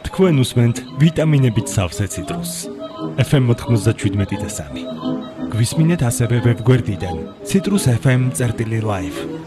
თქვენ უსმენთ ვიტამინებით სავსე ციტრუსს. FM 97.3. გვისმინეთ ასევე ვებგვერდიდან citrusfm.live.